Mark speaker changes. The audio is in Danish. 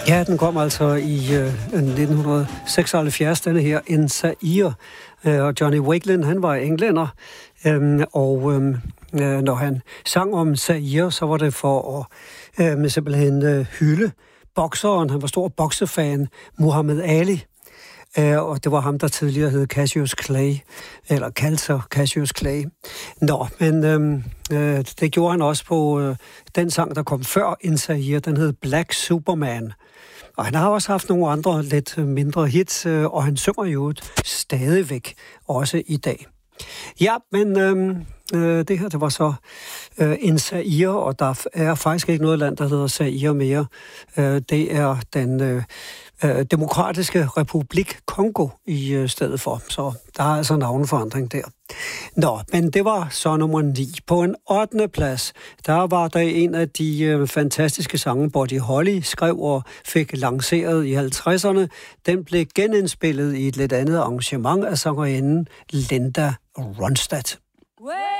Speaker 1: Ja, den kom altså i 1976, denne her, En Zaire. Og Johnny Wakelin, han var englænder, når han sang om Zaire, så var det for at simpelthen hylde bokseren. Han var stor boksefan, Muhammad Ali. Og det var ham, der tidligere hed Cassius Clay, eller kaldte sig Cassius Clay. Men det gjorde han også på den sang, der kom før En Zaire. Den hed Black Superman. Og han har også haft nogle andre lidt mindre hits, og han synger jo stadigvæk også i dag. Ja, men det her, det var så En Zaire, og der er faktisk ikke noget land, der hedder Zaire mere. Det er den Demokratiske Republik Kongo i stedet for. Så der er altså navneforandring der. Men det var så nummer 9. På en 8. plads, der var der en af de fantastiske sange, Buddy Holly skrev og fik lanceret i 50'erne. Den blev genindspillet i et lidt andet arrangement af sangerinden Linda Ronstadt.